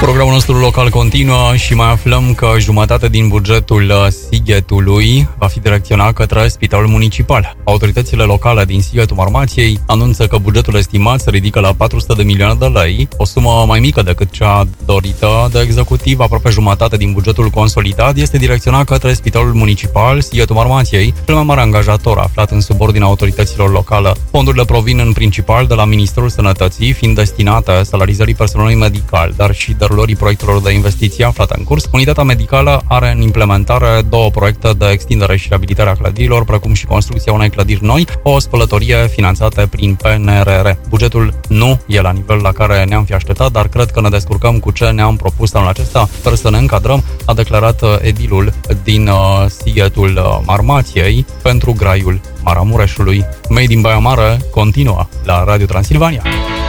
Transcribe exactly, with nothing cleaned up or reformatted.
Programul nostru local continuă și mai aflăm că jumătate din bugetul Sighetului va fi direcționat către Spitalul Municipal. Autoritățile locale din Sighetul Marmației anunță că bugetul estimat se ridică la patru sute de milioane de lei, o sumă mai mică decât cea dorită de executiv. Aproape jumătate din bugetul consolidat este direcționat către Spitalul Municipal Sighetul Marmației, cel mai mare angajator aflat în subordinea autorităților locale. Fondurile provin în principal de la Ministerul Sănătății, fiind destinate salarizării personalului medical, dar și derulării proiectelor de investiție aflate în curs. Unitatea medicală are în implementare două proiecte de extindere și reabilitare a clădirilor, precum și construcția unei clădiri noi, o spălătorie finanțată prin P N R R. Bugetul nu e la nivel la care ne-am fi așteptat, dar cred că ne descurcăm cu ce ne-am propus anul acesta. Sper să ne încadrăm, a declarat edilul din uh, Sighetul uh, Marmației pentru Graiul Maramureșului. Made in Baia Mare continuă la Radio Transilvania.